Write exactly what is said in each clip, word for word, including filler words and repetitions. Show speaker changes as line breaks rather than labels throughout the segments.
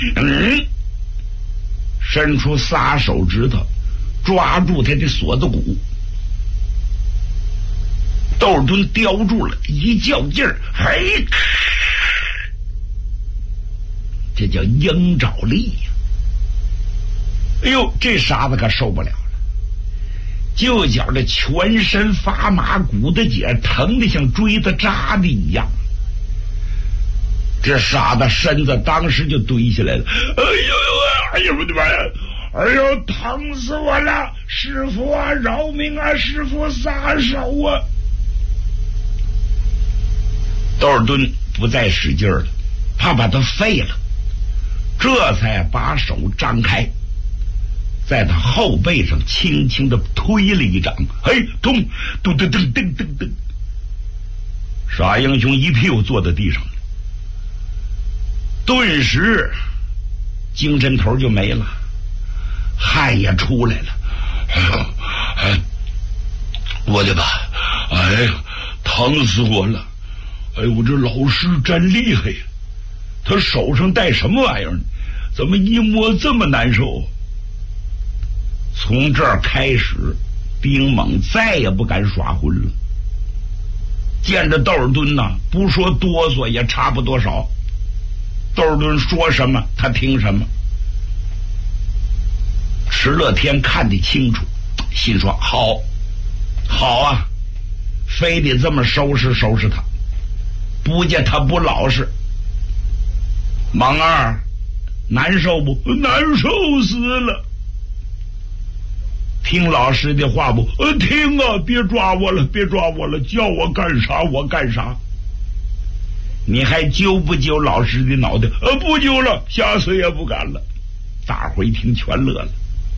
嗯，伸出仨手指头抓住他的锁子骨。窦尔敦叼住了，一较劲儿，嘿，这叫鹰爪力呀！哎呦，这傻子可受不了了，就觉着全身发麻，骨的节疼的像锥子扎的一样。这傻子身子当时就堆起来了，哎呦呦，哎呦我的妈呀！哎呦，疼死我了！师傅啊，饶命啊！师傅撒手啊！窦尔敦不再使劲了，怕把他废了，这才把手张开，在他后背上轻轻地推了一掌，嘿，咚咚咚咚咚咚咚，傻英雄一屁股坐在地上了，顿时精神头就没了，汗也出来了。哎呦，哎，我的妈！哎呀，疼死我了！哎，我这老师真厉害呀！他手上戴什么玩意儿呢？怎么一摸这么难受？从这儿开始，丁猛再也不敢耍混了。见着窦尔敦呐，不说哆嗦也差不多少。窦尔敦说什么，他听什么。迟乐天看得清楚，心说：好，好啊，非得这么收拾收拾他。不见他不老实。莽二难受不？难受死了。听老师的话不？呃，听啊，别抓我了，别抓我了，叫我干啥我干啥。你还揪不揪老师的脑袋？呃，不揪了，下次也不敢了。大伙一听全乐了。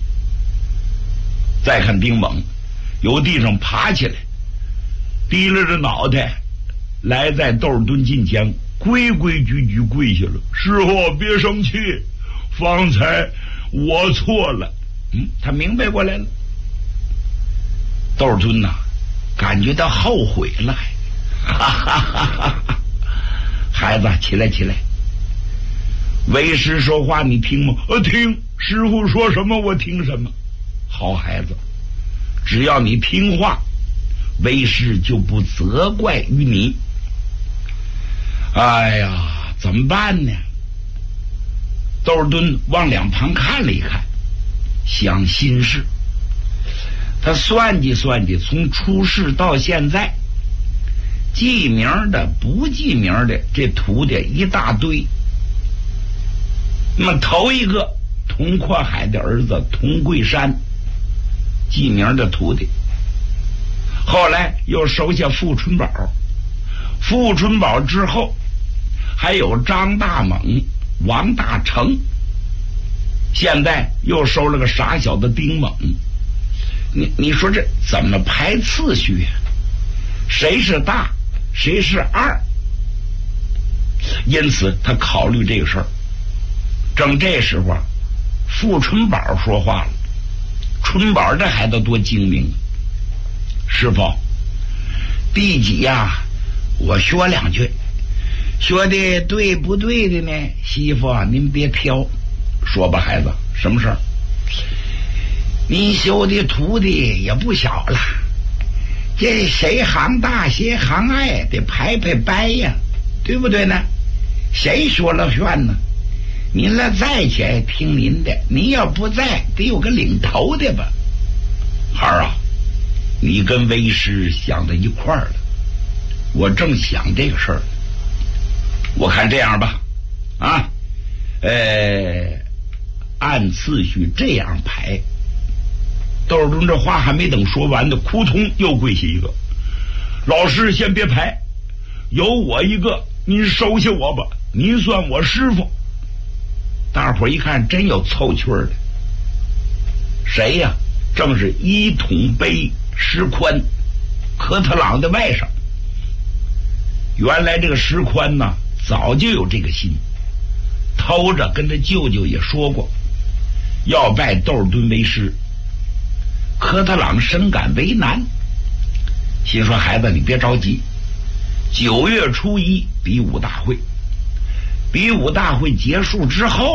再看丁猛，由地上爬起来，提拉着脑袋来在窦尔敦近前，规规矩矩跪下了。师傅别生气，方才我错了。嗯，他明白过来了。窦尔敦呐、啊，感觉到后悔了，哈哈哈哈！孩子，起来起来。为师说话你听吗？呃，听。师傅说什么我听什么。好孩子，只要你听话，为师就不责怪于你。哎呀，怎么办呢？窦尔敦往两旁看了一看，想心事。他算计算计，从出世到现在，记名的不记名的这徒弟一大堆。那么头一个佟阔海的儿子佟桂山，记名的徒弟。后来又收下傅春宝，傅春宝之后还有张大猛、王大成，现在又收了个傻小子丁猛。你你说这怎么排次序呀、啊？谁是大，谁是二？因此他考虑这个事儿。正这时候，傅春宝说话了。春宝这孩子多精明，师傅，第几呀？我说两句，说的对不对的呢？媳妇您别挑，说吧，孩子，什么事儿？你修的徒弟也不小了，这谁行大谁行爱得排排班呀，对不对呢？谁说了算呢？您了在且听您的，您要不在得有个领头的吧。孩儿啊，你跟为师想到一块儿了，我正想这个事儿。我看这样吧，啊，呃，按次序这样排。窦尔敦这话还没等说完呢，扑通又跪下一个。老师先别排，有我一个，您收下我吧，您算我师傅。大伙儿一看，真有凑趣儿的。谁呀？正是一统碑石宽，科特朗的外甥。原来这个石宽呢，早就有这个心，偷着跟他舅舅也说过，要拜窦尔敦为师。科特朗深感为难，心说：“孩子，你别着急，九月初一比武大会，比武大会结束之后。”